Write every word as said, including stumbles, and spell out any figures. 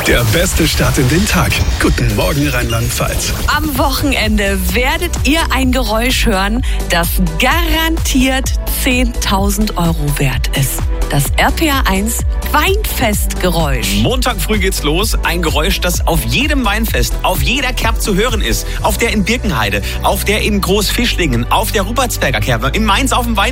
Der beste Start in den Tag. Guten Morgen Rheinland-Pfalz. Am Wochenende werdet ihr ein Geräusch hören, das garantiert zehntausend Euro wert ist. Das R P R eins Weinfestgeräusch. Montag früh geht's los. Ein Geräusch, das auf jedem Weinfest, auf jeder Kerb zu hören ist. Auf der in Birkenheide, auf der in Großfischlingen, auf der Ruppertsberger Kerbe, in Mainz auf dem Wein.